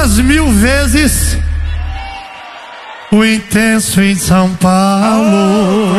2.000 vezes o intenso em São Paulo.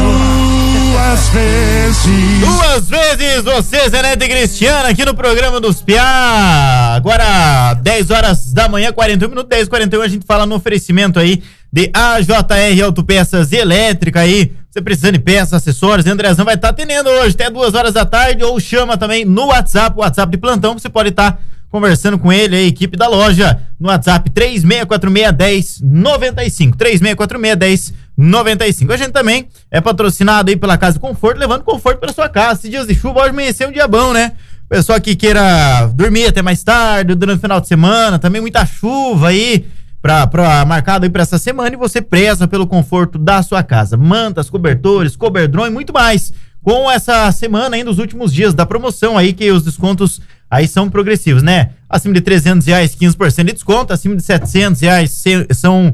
Duas vezes você, Zeneto e Cristiano, aqui no programa dos Piá. Agora, 10 horas da manhã, 41 minutos, 10h41, a gente fala no oferecimento aí de AJR Autopeças Elétrica aí. Você precisando de peças, acessórios, Andrezão vai estar atendendo hoje até 2 horas da tarde, ou chama também no WhatsApp, o WhatsApp de plantão, você pode estar conversando com ele, a equipe da loja, no WhatsApp 36461095, 36461095. A gente também é patrocinado aí pela Casa Conforto, levando conforto para sua casa. Esses dias de chuva, hoje amanheceu um dia bom, né? Pessoal que queira dormir até mais tarde, durante o final de semana, também muita chuva aí, marcado aí para essa semana, e você preza pelo conforto da sua casa. Mantas, cobertores, coberdron e muito mais. Com essa semana ainda, os últimos dias da promoção aí, que os descontos aí são progressivos, né? Acima de R$300, 15% de desconto. Acima de R$700 são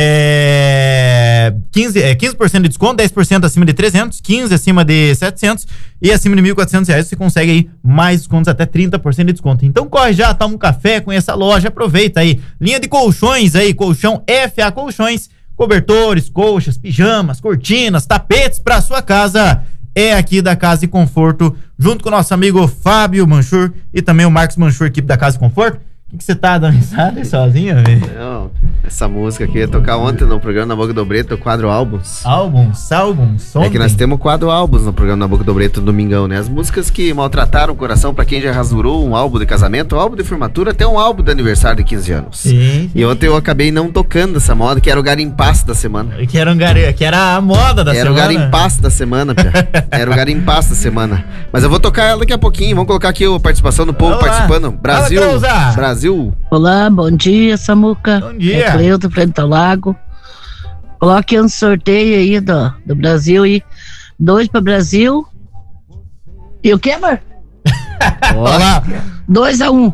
15% de desconto, 10% acima de 300, 15% acima de 700 e acima de R$1.400 você consegue aí mais descontos, até 30% de desconto. Então corre já, toma um café, conheça a loja, aproveita aí. Linha de colchões aí, colchão FA Colchões, cobertores, colchas, pijamas, cortinas, tapetes para sua casa. É aqui da Casa e Conforto, junto com o nosso amigo Fábio Manchur e também o Marcos Manchur, equipe da Casa e Conforto. O que você tá dando risada aí sozinho, velho? Não, essa música aqui ia tocar ontem no programa Na Boca do Breto, o quadro Álbuns. Álbuns, é que nós temos o quadro Álbuns no programa Na Boca do Breto, no domingão, né? As músicas que maltrataram o coração pra quem já rasurou um álbum de casamento, um álbum de formatura, até um álbum de aniversário de 15 anos. Sim. E ontem eu acabei não tocando essa moda, que era o garimpaço da semana. Que era a moda da semana. Era o garimpaço da semana, Pia. Era o garimpaço da semana. Mas eu vou tocar ela daqui a pouquinho, vamos colocar aqui a participação do povo participando. Brasil. Olá, bom dia, Samuca. Bom dia. É Cleuto, frente ao lago. Coloque um sorteio aí do Brasil aí. 2 para Brasil. E o que, amor? Olá. 2-1.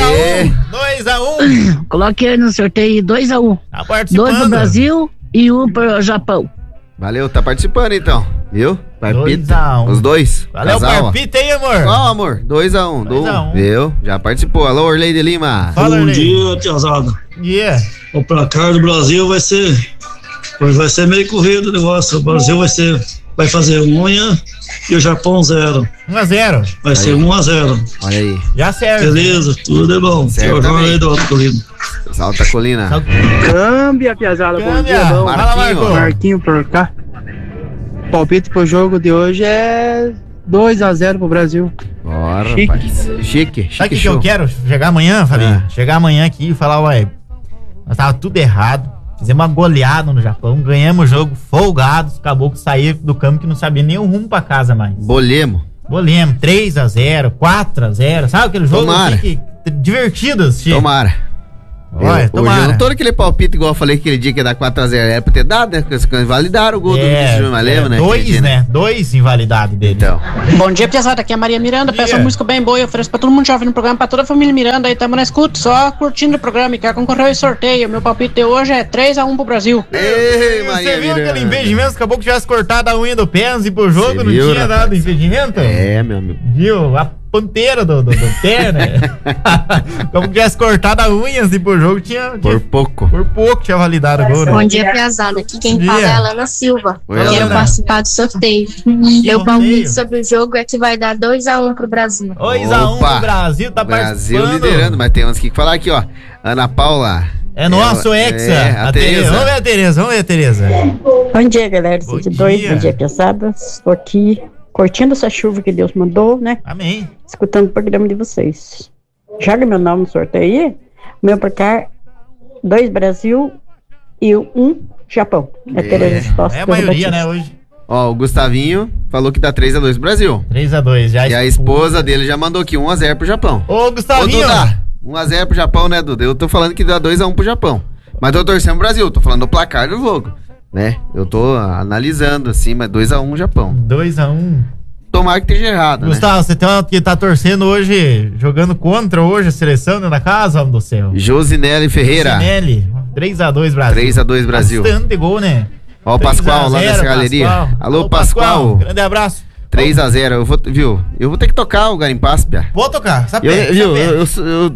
2-1. Coloque aí no sorteio 2-1. Tá participando. 2 para o Brasil e 1 para o Japão. Valeu, tá participando então. Viu? Palpite. 2-1. Os dois. Qual é o palpite aí, amor? Qual, amor? 2-1. 2-1. Viu? Já participou. Alô, Orley de Lima. Fala, bom dia, tiazada. Yeah. O placar do Brasil vai ser meio corrido o negócio. O Brasil vai fazer unha e o Japão 0. 1-0. Vai ser 1-0. Olha aí. Já serve. Beleza, tudo é bom. Certo. Aí do Alto Colina. Alta Colina. Câmbia, piazada. Bom dia, bom. Marquinho por cá. O palpite pro jogo de hoje é 2-0 pro Brasil. Bora, chique. Rapaz. Chique. Sabe o que eu quero? Chegar amanhã, Fabinho? Chegar amanhã aqui e falar, ué, nós tava tudo errado. Fizemos uma goleada no Japão, ganhamos o jogo folgados, acabou que sair do campo que não sabia nem o rumo pra casa mais. Bolemos, 3-0, 4-0, sabe aquele jogo assim divertido assistir? Tomara. Olha, hoje eu não tô naquele palpite igual eu falei aquele dia que ia dar 4-0, era pra ter dado, né? Porque invalidaram o gol do Vinícius Malema, né? 2, né? 2 invalidados dele. Então. Bom dia, piazada, aqui é a Maria Miranda, peço uma música bem boa, eu ofereço pra todo mundo jovem no programa, pra toda a família Miranda, aí tamo na escuta, só curtindo o programa e quer concorrer ao sorteio. Meu palpite de hoje é 3-1 pro Brasil. Ei, Maria Você viu Miranda. aquele impedimento, acabou que tivesse cortado a unha do Penzi pro jogo, não tinha rapaz? dado impedimento? É, meu amigo. Viu? A ponteira do pé, né? Como que tivesse cortado a unha assim pro jogo, Por pouco tinha validado o gol, né? Bom dia, piazada. Aqui quem fala é a Alana Silva. Oi, Quero Alana. participar do sorteio. Meu palpite sobre o jogo é que vai dar 2-1 pro Brasil. 2-1 pro Brasil, tá Brasil participando. liderando, mas tem uns que falar aqui, ó. Ana Paula. É nosso Hexa. A Tereza. Vamos ver a Tereza. Bom dia, galera. Bom 2, dia. bom dia, piazada. Estou aqui curtindo essa chuva que Deus mandou, né? Amém. Escutando o programa de vocês. Joga meu nome no sorteio aí. Meu placar 2 Brasil e 1 Japão. É Tereza Costa. É a maioria, né, hoje. Ó, o Gustavinho falou que dá 3-2 pro Brasil. 3-2, já. E a esposa dele já mandou aqui 1-0 pro Japão. Ô, Gustavinho. Ô, Duda, 1-0 pro Japão, né, Duda? Eu tô falando que dá 2-1 pro Japão. Mas tô torcendo pro Brasil, tô falando do placar do jogo, né? Eu tô analisando assim, mas 2-1 Japão. 2-1. Tomara que esteja errado, Gustavo, você tem uma que tá torcendo hoje, jogando contra hoje a seleção dentro da casa, homem do céu. Josinelli Ferreira. Josinelli, 3-2 Brasil. 3-2 Brasil. Bastante gol, né? Ó o Pascoal lá dessa galeria. Pascoal. Alô, Pascoal. Grande abraço. 3-0. Eu vou ter que tocar o Garimpaço, Pia. Vou tocar, sabe?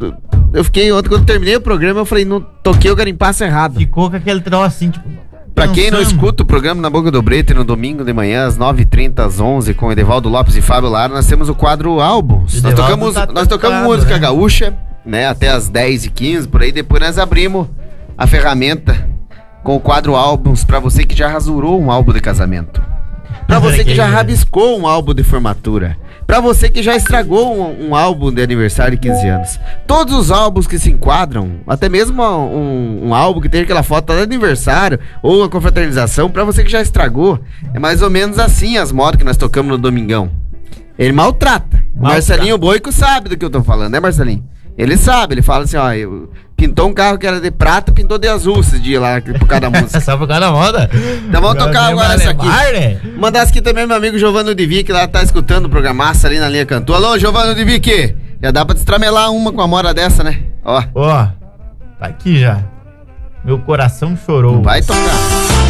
Eu fiquei ontem, quando terminei o programa, eu falei, não toquei o garimpaço errado. Ficou com aquele troço assim, tipo... Pra quem não escuta o programa Na Boca do Brete no domingo de manhã, às 9h30, às 11h, com Edevaldo Lopes e Fábio Lara, nós temos o quadro Álbuns. Nós tocamos música gaúcha, né? Até às 10h15, por aí. Depois nós abrimos a ferramenta com o quadro Álbuns pra você que já rasurou um álbum de casamento. Pra você que já rabiscou um álbum de formatura. Pra você que já estragou um álbum de aniversário de 15 anos. Todos os álbuns que se enquadram, até mesmo um álbum que tem aquela foto de aniversário ou uma confraternização, pra você que já estragou, é mais ou menos assim as modas que nós tocamos no Domingão. Ele maltrata. O Marcelinho Boico sabe do que eu tô falando, né, Marcelinho? Ele sabe, ele fala assim, ó, pintou um carro que era de prata, pintou de azul esses dias lá, por causa da música. Só por causa da moda? Então vamos tocar agora essa aqui. Mandar aqui também meu amigo Giovano Divic, que lá tá escutando o programaço ali na linha Cantor. Alô, Giovano Divic, já dá pra destramelar uma com a mora dessa, né? Ó, tá aqui já. Meu coração chorou. Vai tocar.